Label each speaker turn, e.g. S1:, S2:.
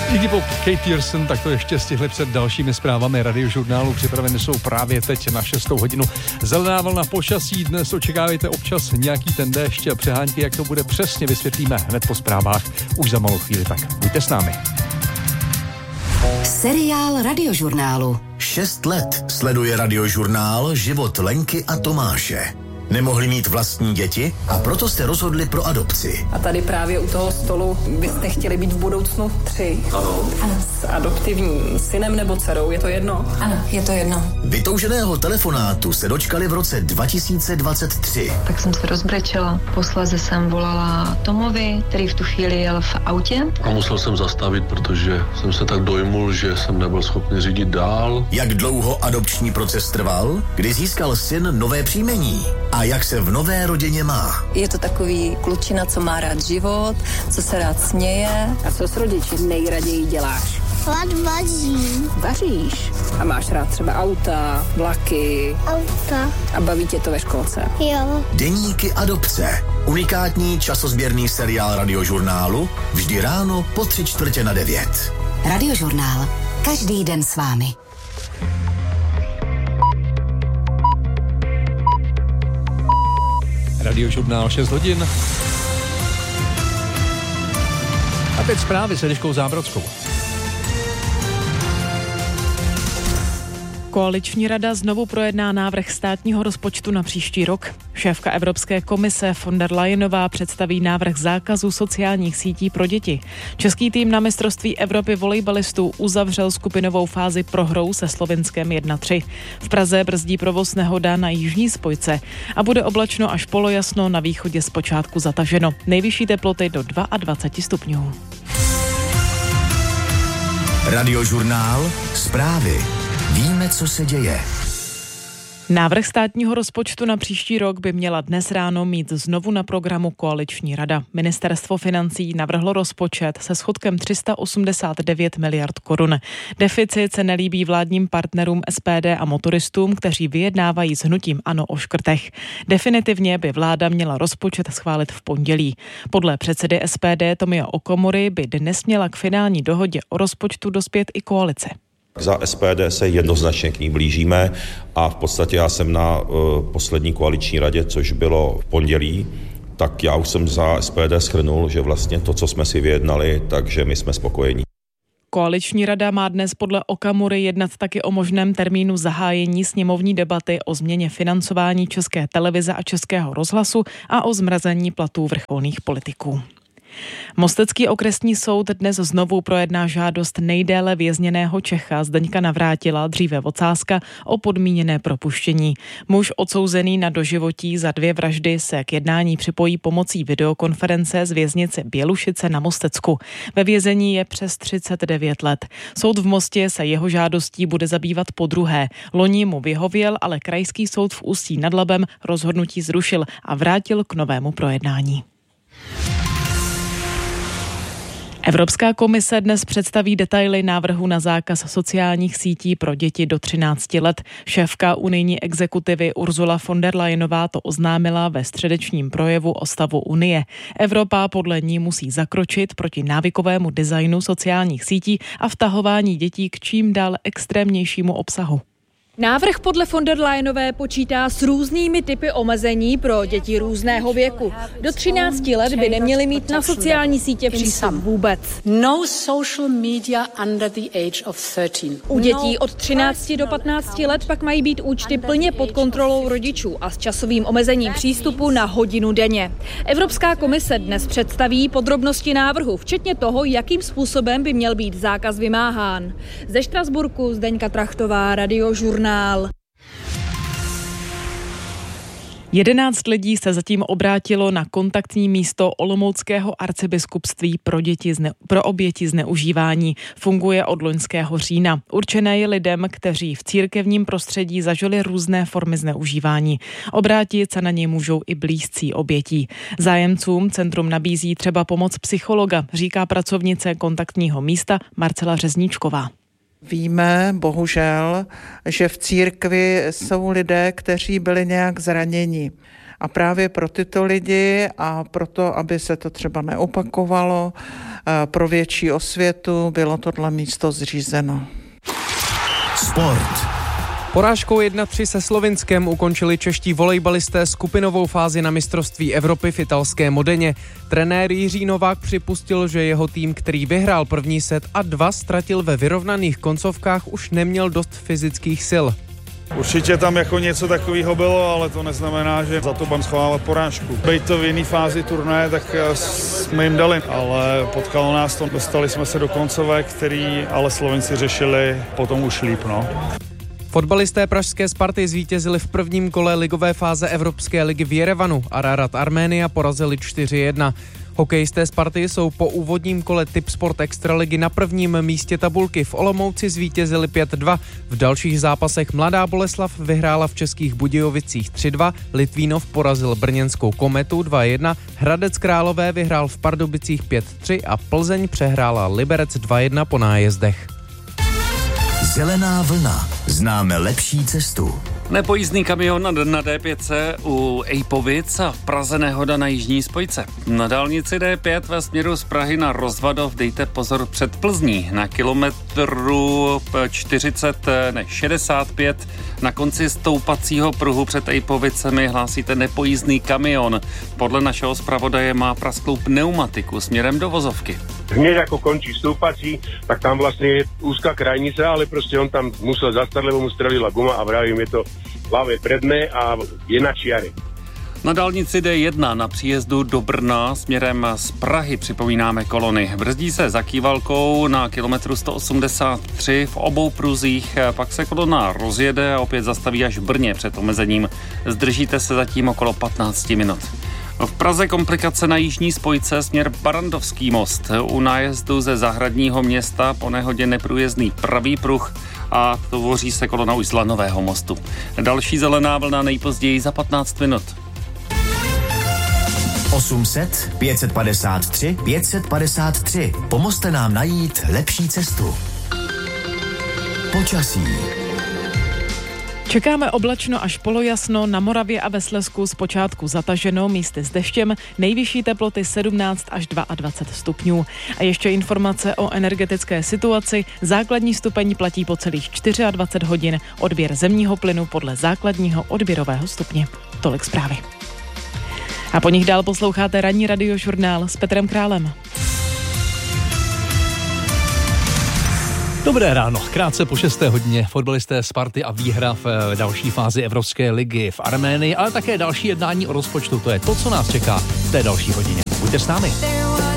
S1: Iggy Pop, Kate Pearson, tak to ještě stihli před dalšími zprávami Radiožurnálu. Připraveny jsou právě teď na 6. hodinu. Zelená vlna počasí, dnes očekávejte občas nějaký ten déšť a přehánky, jak to bude přesně vysvětlíme hned po zprávách už za malou chvíli, tak buďte s námi.
S2: Seriál Radiožurnálu.
S3: 6 let sleduje Radiožurnál život Lenky a Tomáše. Nemohli mít vlastní děti a proto jste rozhodli pro adopci.
S4: A tady právě u toho stolu byste chtěli být v budoucnu 3.
S5: Ano.
S4: S adoptivním synem nebo dcerou, je to jedno?
S2: Ano, je to jedno.
S3: Vytouženého telefonátu se dočkali v roce 2023.
S6: Tak jsem se rozbrečela. Posléze jsem volala Tomovi, který v tu chvíli jel v autě.
S5: A musel jsem zastavit, protože jsem se tak dojmul, že jsem nebyl schopný řídit dál.
S3: Jak dlouho adopční proces trval? Kdy získal syn nové příjmení? A jak se v nové rodině má?
S7: Je to takový klučina, co má rád život, co se rád směje.
S4: A co s rodiči nejraději děláš? Vaříš. A máš rád třeba auta, vlaky. A baví tě to ve školce?
S8: Jo.
S3: Deníky adopce. Unikátní časozběrný seriál Radiožurnálu. Vždy ráno po 8:45.
S2: Radiožurnál. Každý den s vámi.
S1: Radiožurnál 6 hodin. A teď zprávy s Eliškou Zábrodskou.
S9: Koaliční rada znovu projedná návrh státního rozpočtu na příští rok. Šéfka Evropské komise von der Leyenová představí návrh zákazu sociálních sítí pro děti. Český tým na mistrovství Evropy volejbalistů uzavřel skupinovou fázi prohrou se Slovinskem 1-3. V Praze brzdí provoz nehoda na jižní spojce a bude oblačno až polojasno, na východě zpočátku zataženo. Nejvyšší teploty do 22 stupňů.
S3: Radiožurnál, zprávy. Víme, co se děje.
S9: Návrh státního rozpočtu na příští rok by měla dnes ráno mít znovu na programu koaliční rada. Ministerstvo financí navrhlo rozpočet se schodkem 389 miliard korun. Deficit se nelíbí vládním partnerům SPD a motoristům, kteří vyjednávají s hnutím ANO o škrtech. Definitivně by vláda měla rozpočet schválit v pondělí. Podle předsedy SPD Tomia Okamury by dnes měla k finální dohodě o rozpočtu dospět i koalice.
S10: Za SPD se jednoznačně k ní blížíme a v podstatě já jsem na poslední koaliční radě, což bylo v pondělí, tak já už jsem za SPD shrnul, že vlastně to, co jsme si vyjednali, takže my jsme spokojení.
S9: Koaliční rada má dnes podle Okamury jednat taky o možném termínu zahájení sněmovní debaty o změně financování České televize a Českého rozhlasu a o zmrazení platů vrcholných politiků. Mostecký okresní soud dnes znovu projedná žádost nejdéle vězněného Čecha Zdeňka Navrátila, dříve Vocáska, o podmíněné propuštění. Muž odsouzený na doživotí za 2 vraždy se k jednání připojí pomocí videokonference z věznice Bělušice na Mostecku. Ve vězení je přes 39 let. Soud v Mostě se jeho žádostí bude zabývat podruhé. Loni mu vyhověl, ale krajský soud v Ústí nad Labem rozhodnutí zrušil a vrátil k novému projednání. Evropská komise dnes představí detaily návrhu na zákaz sociálních sítí pro děti do 13 let. Šéfka unijní exekutivy Ursula von der Leyenová to oznámila ve středečním projevu o stavu Unie. Evropa podle ní musí zakročit proti návykovému designu sociálních sítí a vtahování dětí k čím dál extrémnějšímu obsahu.
S11: Návrh podle von der Leyenové počítá s různými typy omezení pro děti různého věku. Do 13 let by neměly mít na sociální sítě přístup vůbec.
S12: No social media under the age of 13.
S11: U dětí od 13 do 15 let pak mají být účty plně pod kontrolou rodičů a s časovým omezením přístupu na hodinu denně. Evropská komise dnes představí podrobnosti návrhu, včetně toho, jakým způsobem by měl být zákaz vymáhán. Ze Štrasburku Zdeňka Trachtová, Radiožurnál.
S9: 11 lidí se zatím obrátilo na kontaktní místo Olomouckého arcibiskupství pro oběti zneužívání. Funguje od loňského října. Určené je lidem, kteří v církevním prostředí zažili různé formy zneužívání. Obrátit se na něj můžou i blízcí obětí. Zájemcům centrum nabízí třeba pomoc psychologa, říká pracovnice kontaktního místa Marcela Řezníčková.
S13: Víme, bohužel, že v církvi jsou lidé, kteří byli nějak zraněni.
S8: A právě pro tyto lidi a proto, aby se to třeba neopakovalo, pro větší osvětu bylo tohle místo zřízeno.
S3: Sport.
S13: Porážkou 1-3 se Slovinskem ukončili čeští volejbalisté skupinovou fázi na mistrovství Evropy v italské Modeně. Trenér Jiří Novák připustil, že jeho tým, který vyhrál první set a 2 ztratil ve vyrovnaných koncovkách, už neměl dost fyzických sil.
S14: Určitě tam jako něco takového bylo, ale to neznamená, že za to budeme schovávat porážku. Bejt to v jiný fázi turnaje, tak jsme jim dali, ale potkalo nás to. Dostali jsme se do koncovek, který ale Slovenci řešili potom už líp, no.
S13: Fotbalisté pražské Sparty zvítězili v prvním kole ligové fáze Evropské ligy v Jerevanu. Ararat Arménia porazili 4-1. Hokejisté Sparty jsou po úvodním kole Tipsport Extraligy na prvním místě tabulky. V Olomouci zvítězili 5-2. V dalších zápasech Mladá Boleslav vyhrála v Českých Budějovicích 3-2, Litvínov porazil brněnskou Kometu 2-1, Hradec Králové vyhrál v Pardubicích 5-3 a Plzeň přehrála Liberec 2-1 po nájezdech.
S3: Zelená vlna. Známe lepší cestu.
S15: Nepojízdný kamion na D5 u Ejpovic a v Praze nehoda na jižní spojce. Na dálnici D5 ve směru z Prahy na Rozvadov dejte pozor před Plzní. Na kilometru 65 na konci stoupacího pruhu před Ejpovicemi hlásíte nepojízdný kamion. Podle našeho zpravodaje má prasklou pneumatiku směrem do vozovky.
S16: Hneď jako končí stoupací, tak tam vlastně je úzká krajnice, ale prostě on tam musel zastat, lebo mu strelila guma a vravím, je to ľavé predné a je na čiare.
S15: Na dálnici D1 na příjezdu do Brna směrem z Prahy připomínáme kolony. Brzdí se za Kývalkou na kilometru 183 v obou pruzích, pak se kolona rozjede a opět zastaví až v Brně před omezením. Zdržíte se zatím okolo 15 minut. V Praze komplikace na jižní spojce směr Barandovský most. U nájezdu ze Zahradního města po nehodě neprůjezdný pravý pruh a tvoří se kolona už z Lanového mostu. Další zelená vlna nejpozději za 15 minut.
S3: 800 553 553. Pomozte nám najít lepší cestu. Počasí.
S9: Čekáme oblačno až polojasno, na Moravě a ve Slezsku zpočátku zataženo, místy s deštěm, nejvyšší teploty 17 až 22 stupňů. A ještě informace o energetické situaci. Základní stupeň platí po celých 24 hodin, odběr zemního plynu podle základního odběrového stupně. Tolik zprávy. A po nich dál posloucháte ranní radiožurnál s Petrem Králem.
S1: Dobré ráno, krátce po 6. hodině fotbalisté Sparty a výhra v další fázi Evropské ligy v Arménii, ale také další jednání o rozpočtu, to je to, co nás čeká v té další hodině. Buďte s námi.